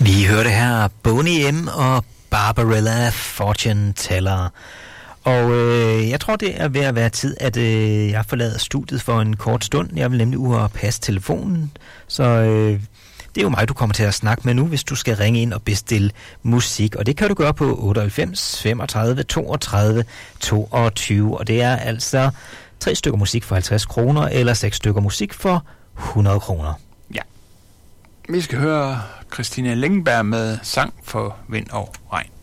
Vi hørte her Boney M. og Barbarella Fortune Teller. Og jeg tror, det er ved at være tid, at jeg forlader studiet for en kort stund. Jeg vil nemlig ud og passe telefonen. Så det er jo mig, du kommer til at snakke med nu, hvis du skal ringe ind og bestille musik. Og det kan du gøre på 98 35 32 22. Og det er altså 3 stykker musik for 50 kroner, eller 6 stykker musik for 100 kroner. Ja. Vi skal høre Christina Lengenberg med Sang for Vind og Regn.